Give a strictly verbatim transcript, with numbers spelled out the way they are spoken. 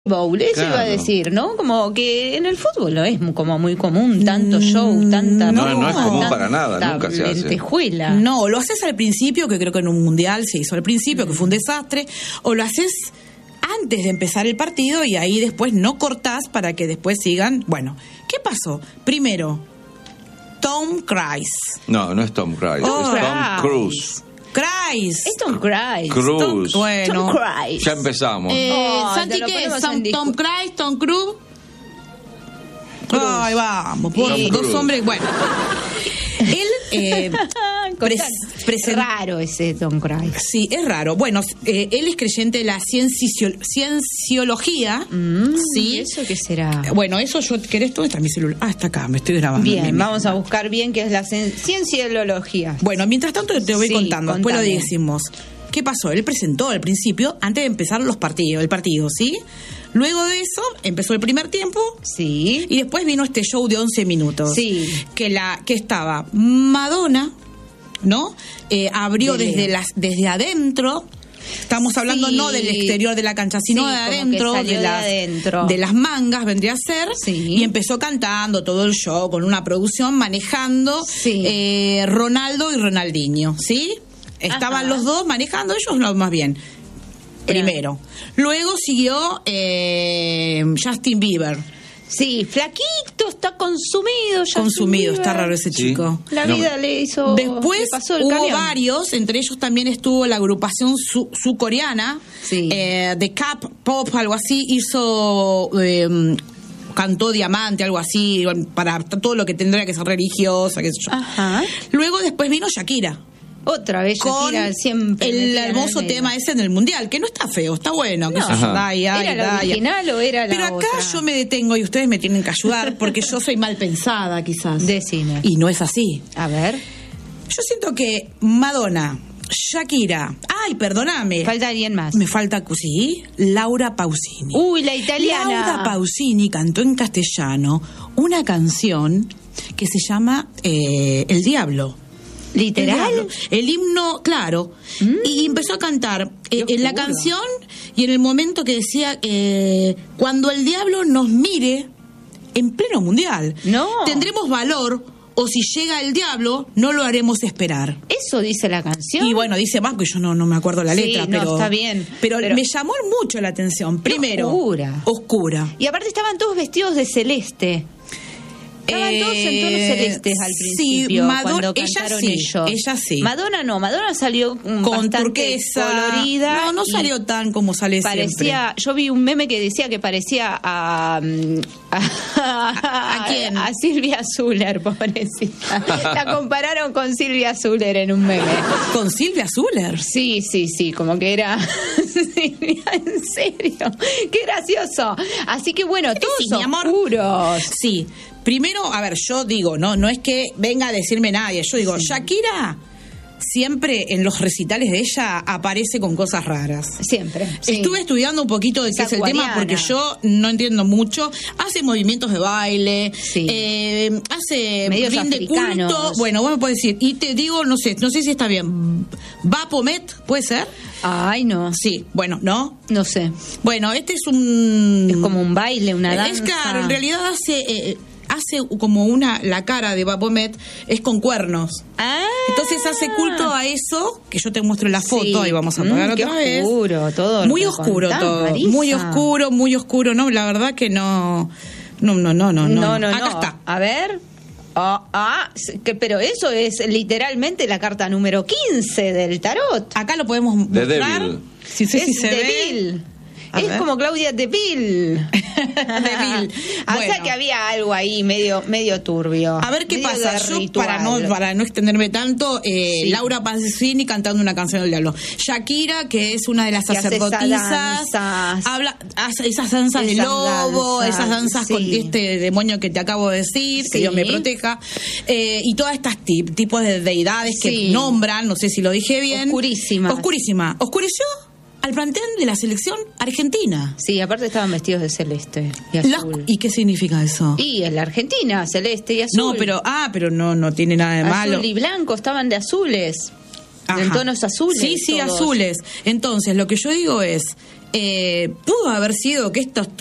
Bowl, eso claro. iba a decir, ¿no? Como que en el fútbol no es como muy común tanto show, tanta no, no es común tanta para nada, nunca se hace. lentejuela. No, lo haces al principio, que creo que en un mundial se hizo al principio, que fue un desastre, o lo haces antes de empezar el partido y ahí después no cortás para que después sigan. Bueno, ¿qué pasó? Primero, Tom Cruise. No, no es Tom Cruise, Oh, es Tom Cruise. Cruise. Es Tom Cruise. Cruz. Tom- bueno. Tom Cruise. Ya empezamos. Eh, Oh, Santi, te lo ¿qué es? ponemos Tom, en discu- Tom Cruise, Tom Cruise. Ay, vamos, por Tom dos Cruise. hombres. Bueno, él eh, pres- presen- Raro ese Tom Cruise. Sí, es raro. Bueno, eh, él es creyente de la ciencio- cienciología. Mm, sí. ¿Y eso qué será? Bueno, eso yo... ¿Querés? ¿Dónde está mi celular? Ah, está acá, me estoy grabando. Bien, vamos a buscar bien qué es la cien- cienciología. Bueno, mientras tanto te voy Sí, contando, después lo contame. decimos. ¿Qué pasó? Él presentó al principio, antes de empezar los partidos, el partido, ¿sí? Luego de eso, empezó el primer tiempo Sí. y después vino este show de once minutos. Sí. Que, la, que estaba Madonna, ¿no? Eh, abrió De desde, Leo. las, desde adentro. Estamos hablando Sí. no del exterior de la cancha, sino Sí, de como que adentro, salió de de las, adentro. de las mangas vendría a ser. Sí. Y empezó cantando todo el show con una producción manejando Sí. eh, Ronaldo y Ronaldinho, ¿sí? Estaban Ajá. los dos manejando, ellos no, más bien. Era- Primero. Luego siguió eh, Justin Bieber. Sí, flaquito, está consumido. Ya Consumido, Bieber. está raro ese Sí. chico. La No. vida le hizo. Después le pasó el hubo camión. varios, entre ellos también estuvo la agrupación su- surcoreana, Sí. eh, de K-pop, algo así, hizo, eh, cantó Diamante, algo así, para todo lo que tendría que ser religiosa, qué sé yo. Ajá. Luego después vino Shakira, Otra vez con Shakira siempre. el metida en hermoso medio. tema ese en el Mundial, que no está feo, está bueno. No. qué sé yo, Ajá. dai, ay, ¿Era la dai. original o era la Pero acá otra? yo me detengo y ustedes me tienen que ayudar, porque yo soy mal pensada, quizás. Decime. Y no es así. A ver. Yo siento que Madonna, Shakira, ay, perdóname, Falta alguien más. me falta, sí, Laura Pausini. Uy, la italiana. Laura Pausini cantó en castellano una canción que se llama eh, El Diablo. ¿Literal? El Diablo. El himno, claro. Mm. Y empezó a cantar eh, Qué en la oscuro. canción y en el momento que decía, eh, cuando el diablo nos mire en pleno mundial, No. tendremos valor, o si llega el diablo, no lo haremos esperar. Eso dice la canción. Y bueno, dice más, que yo no, no me acuerdo la Sí, letra, no, pero, está bien, pero, pero- me llamó mucho la atención. Primero, oscura. oscura. Y aparte estaban todos vestidos de celeste. Estaban todos en tonos Eh, celestes al sí, principio, Madonna- cuando ella cantaron sí, ellos. ella sí. Madonna no, Madonna salió mm, Con bastante turquesa. colorida. No, no y salió tan como sale Parecía, yo vi un meme que decía que parecía a mm, a, ¿A quién? a Silvia Zuller, pobrecita. La compararon con Silvia Zuller en un meme. siempre. Con Silvia Zuller. Sí, sí, sí, como que era Silvia, en serio. Qué gracioso. Así que bueno, todos Sí, mi amor. oscuros. Sí. Primero, a ver, yo digo, no, no es que venga a decirme nadie. Yo digo, Shakira siempre en los recitales de ella aparece con cosas raras. Siempre. sí. Estuve estudiando un poquito de Es qué es el tema acuariana. porque yo no entiendo mucho. Hace movimientos de baile, Sí. eh, hace Medios rinde africanos. culto. Bueno, vos me puedes decir. Y te digo, no sé, no sé si está bien. Vapomet, ¿puede ser? Ay, no. Sí, bueno, ¿no? No sé. Bueno, este es un... Es como un baile, una danza. Es claro, en realidad hace... eh, hace como una... La cara de Vapomet es con cuernos. Ah. Entonces hace culto a eso, que yo te muestro la foto, Sí. y vamos a Mm, apagar qué otra vez. oscuro todo. Muy lo que oscuro contás, todo, Marisa. muy oscuro, muy oscuro, no, la verdad que no, no, no, no, no, No, no, acá no. está. A ver. Ah, ah, que, pero eso es literalmente la carta número quince del tarot. Acá lo podemos The mostrar. Devil. Sí, sí, es sí se ve. Devil. A Es ver. como Claudia Deville. Deville. O sea Bueno. que había algo ahí medio medio turbio. A ver qué medio pasa. de Yo, ritual. para no para no extenderme tanto, eh, Sí. Laura Pausini cantando una canción del diablo. Shakira, que es una de las Que hace esas sacerdotisas, danzas. habla hace esas danzas de Esas lobo, danzas, esas danzas sí. con este demonio que te acabo de decir, que Sí. Dios me proteja, eh, y todas estas tip- tipos de deidades que Sí. nombran, no sé si lo dije bien. Oscurísimas. Oscurísima. Oscureció al plantel de la selección argentina. Sí, aparte estaban vestidos de celeste y La- azul. ¿Y qué significa eso? Y en la Argentina, celeste y azul. No, pero ah, pero no no tiene nada de malo. Azul y blanco, estaban de azules. Ajá. En tonos azules. Sí, sí, todos. azules. Entonces, lo que yo digo es, Eh, pudo haber sido que estos